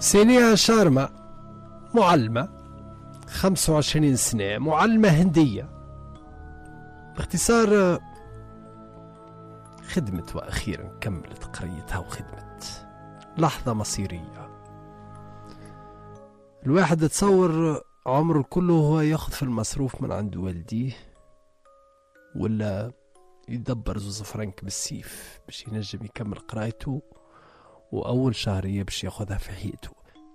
سينيا شارما معلمة 25 سنة، معلمة هندية. باختصار خدمت وأخيرا كملت قريتها وخدمت. لحظة مصيرية. الواحد تصور عمره كله هو ياخذ في المصروف من عند والديه، ولا يدبر زوز فرنك بالسيف باش ينجم يكمل قرايته، وأول شهرية باش ياخذها في حياته.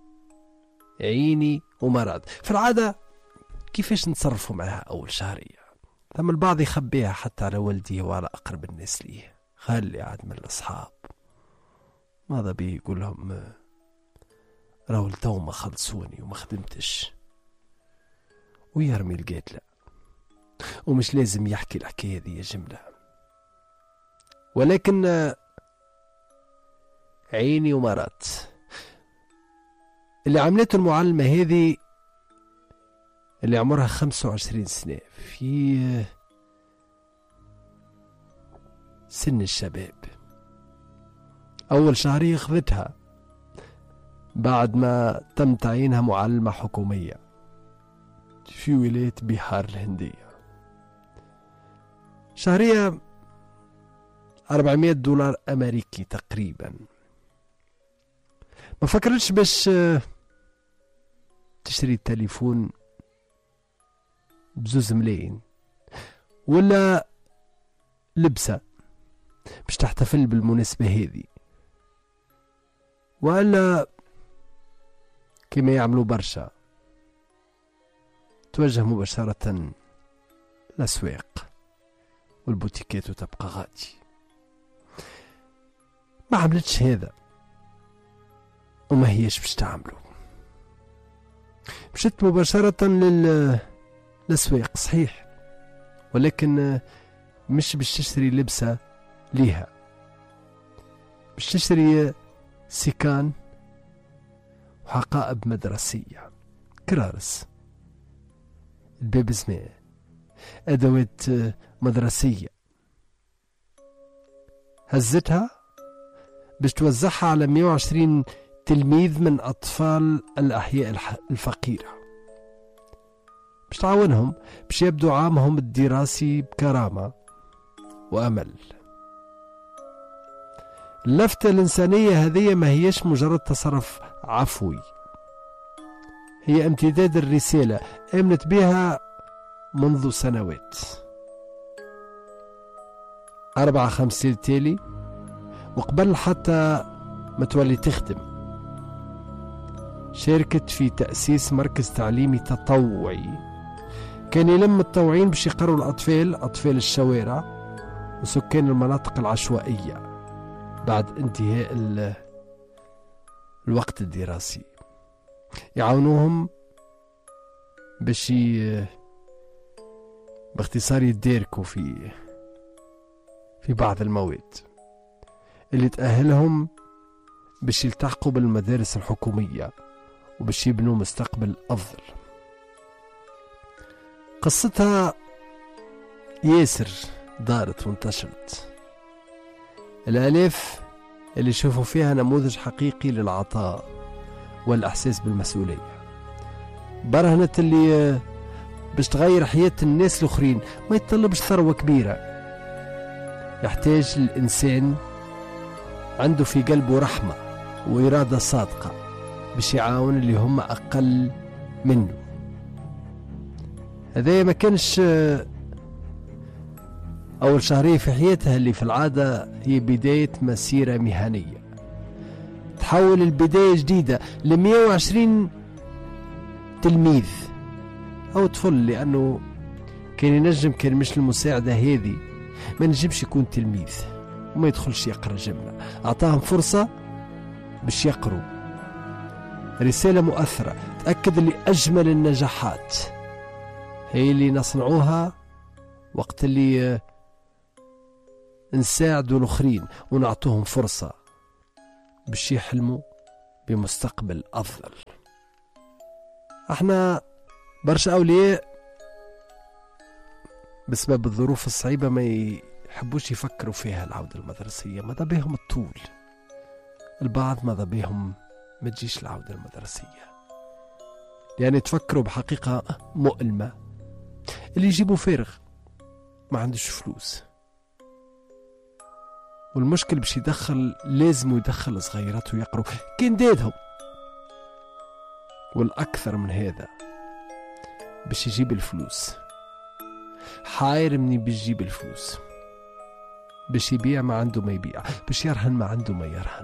عيني ومرض. في العادة كيفاش نتصرفوا معها أول شهرية؟ ثم البعض يخبيها حتى على والديه وعلى أقرب الناس ليه، خلي عاد من الأصحاب. ماذا بيه يقول لهم راهو التو ما خلصوني وما خدمتش، ويرمي القاتلة، ومش لازم يحكي الحكاية دي جملة. ولكن عيني ومرات اللي عملته المعلمة هذه اللي عمرها 25 سنة في سن الشباب. أول شهرية خذتها بعد ما تم تعيينها معلمة حكومية في ولاية بيحار الهندية. شهرية $400 أمريكي تقريبا. ما فكرتش باش تشتري تليفون ب2 ملايين ولا لبسة باش تحتفل بالمناسبة هذه، ولا كما يعملوا برشا توجه مباشرة الأسواق والبوتيكات وتبقى غادي. ما عملتش هذا وما هيش باش تعملوا. مشت مباشرة للأسواق صحيح، ولكن مش باش تشتري لبسة ليها، باش تشتري سيكان وحقائب مدرسية، كرارس، الباب اسمه، أدوات مدرسية. هزتها باش توزعها على 120 تلميذ من أطفال الأحياء الفقيرة، باش تعاونهم باش يبدو عامهم الدراسي بكرامة وأمل. اللفتة الإنسانية هذه ما هيش مجرد تصرف عفوي، هي امتداد الرسالة آمنت بها منذ سنوات. 4-5 سنين تالي وقبل حتى ما تولي تخدم، شاركت في تأسيس مركز تعليمي تطوعي كان يلم المتطوعين باش يقروا الأطفال، أطفال الشوارع وسكان المناطق العشوائية بعد انتهاء الوقت الدراسي، يعاونوهم باش باختصار يتداركوا في بعض المواد اللي تأهلهم باش يلتحقوا بالمدارس الحكومية وباش يبنوا مستقبل أفضل. قصتها ياسر دارت وانتشرت، الآلاف اللي شافوا فيها نموذج حقيقي للعطاء والإحساس بالمسؤولية. برهنت اللي باش تغير حياة الناس الآخرين ما يتطلبش ثروة كبيرة، يحتاج الإنسان عنده في قلبه رحمة وإرادة صادقة باش يعاون اللي هم أقل منه. هذا ما كانش أول شهرية في حياتها اللي في العادة هي بداية مسيرة مهنية، تحول البداية جديدة ل120 تلميذ أو طفل، لأنه كان ينجم كان مش المساعدة هذه ما نجمش يكون تلميذ وما يدخلش يقرأ جملة. أعطاهم فرصة باش يقروا رسالة مؤثرة تأكد اللي أجمل النجاحات هي اللي نصنعوها وقت اللي نساعدوا الآخرين ونعطوهم فرصة باش يحلموا بمستقبل أفضل. احنا برشا أولياء بسبب الظروف الصعيبة ما يحبوش يفكروا فيها العودة المدرسية، ماذا بهم الطول، البعض ماذا بهم ما تجيش العودة المدرسية، يعني تفكروا بحقيقة مؤلمة. اللي يجيبوا فارغ ما عندوش فلوس، والمشكل باش يدخل لازم يدخل صغيراته يقروا كين ديدهم، والأكثر من هذا باش يجيب الفلوس حاير مني باش يجيب الفلوس، باش يبيع ما عنده ما يبيع، باش يرهن ما عنده ما يرهن.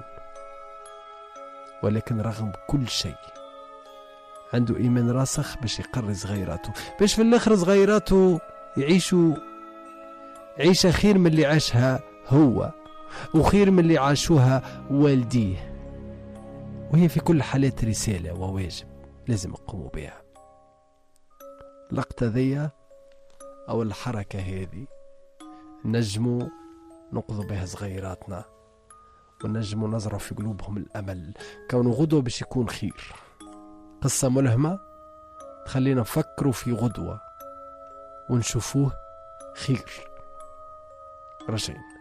ولكن رغم كل شيء عنده إيمان راسخ باش يقري صغيراته، باش في الآخر صغيراته يعيشوا عيشة خير من اللي عاشها هو وخير من اللي عاشوها والديه. وهي في كل حالات رسالة وواجب لازم نقوموا بها. اللقطة ذي أو الحركة هذه نجموا نقضوا بها صغيراتنا، ونجموا نزرع في قلوبهم الأمل كون غدوة باش يكون خير. قصة ملهمة تخلينا نفكروا في غدوة ونشوفوه خير. رجعين.